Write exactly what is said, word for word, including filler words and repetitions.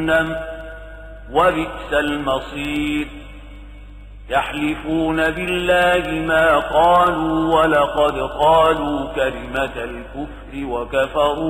جهنم وبئس المصير. يحلفون بالله ما قالوا ولقد قالوا كلمة الكفر وكفروا